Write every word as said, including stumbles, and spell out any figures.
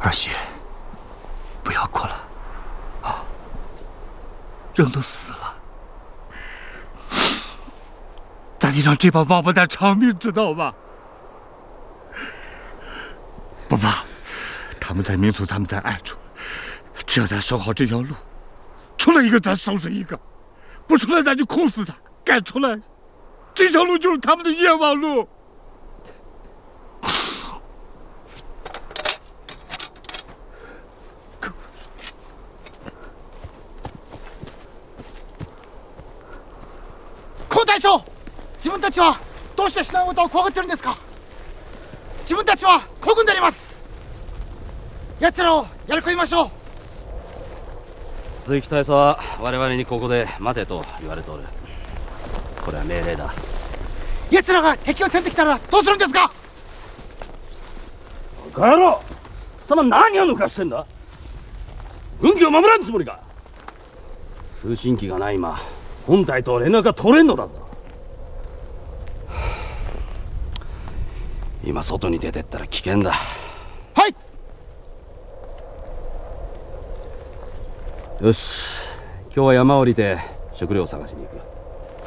儿媳，不要哭了啊！人都死了，咱得让这帮王八蛋偿命，知道吗？不怕，他们在明处，咱们在暗处，只要咱守好这条路，出来一个咱收拾一个，不出来咱就控死他，敢出来，这条路就是他们的冤枉路。 孔大将、自分たちはどうして避難を怖がってるんですか。自分たちは孤軍であります。奴らをやり込みましょう。 鈴木大佐は我々にここで待てと言われておる。これは命令だ。 奴らが敵を攻めてきたらどうするんですか。 バカ野郎、貴様何を抜かしてんだ。軍機を守らんつもりか。通信機がない今、本隊と連絡が取れんのだぞ。今外に出てったら危険だ。 はい。 よし、今日は山降りて食料を探しに行く。